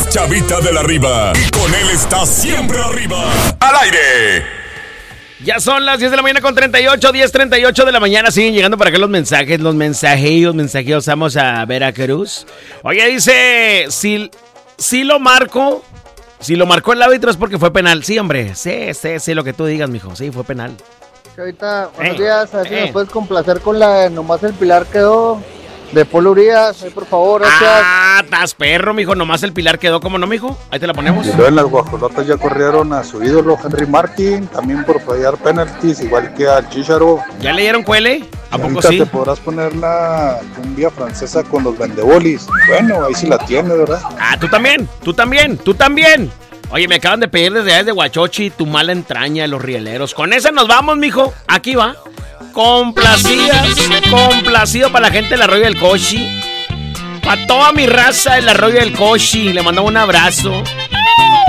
Chavita de la Riva. Y con él está siempre arriba. ¡Al aire! Ya son las 10 de la mañana con 38, 10:38 de la mañana. Siguen llegando para acá los mensajes, los mensajeos. Vamos a Veracruz. Oye, dice, si lo marcó el árbitro es porque fue penal. Sí, hombre, sí, lo que tú digas, mijo. Sí, fue penal. Chavita, buenos días. A ver si me puedes complacer con la de Nomás el Pilar quedó, de Polo Urias. Por favor, gracias. Estás perro, mijo. Nomás el Pilar quedó. ¿Cómo no, mijo? Ahí te la ponemos. Y luego en las guajolotas ya corrieron a su ídolo Henry Martin, también por fallar penaltis, igual que al Chicharo. ¿Ya leyeron cuele? ¿A poco ahorita sí? te podrás poner la cumbia francesa con los vendebolis. Bueno, ahí sí la tiene, ¿verdad? Tú también. Oye, me acaban de pedir desde Huachochi tu mala entraña de los rieleros. Con esa nos vamos, mijo. Aquí va. Complacido para la gente del Arroyo del Cochi. Para toda mi raza del Arroyo del Cochi. Le mando un abrazo.